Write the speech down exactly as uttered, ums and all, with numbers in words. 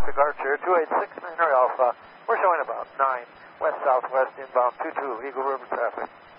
departure two eight six niner Alpha. We're showing about nine west-southwest inbound two two Eagle River traffic.